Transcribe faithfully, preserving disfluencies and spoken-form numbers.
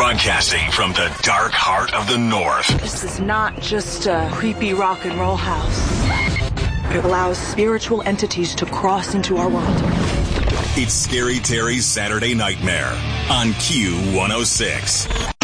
Broadcasting from the dark heart of the North. This is not just a creepy rock and roll house. It allows spiritual entities to cross into our world. It's Scary Terry's Saturday Nightmare on Q one oh six.